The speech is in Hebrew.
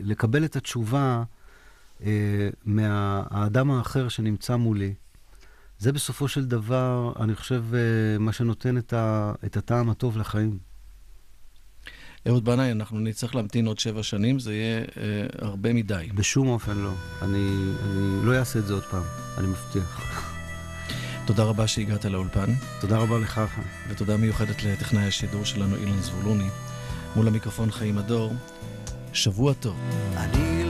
לקבל את התשובה מהאדם האחר שנמצא מולי. זה בסופו של דבר, אני חושב, מה שנותן את הטעם הטוב לחיים. אהוד בנאי, אנחנו נצטרך להמתין עוד 7 שנים, זה יהיה הרבה מדי. בשום אופן לא. אני לא אעשה את זה עוד פעם, אני מבטיח. תודה רבה שהגעת לאולפן. תודה רבה לך. ותודה מיוחדת לטכנאי השידור שלנו, אילן זבולוני. מול המיקרופון חיים הדור. שבוע טוב.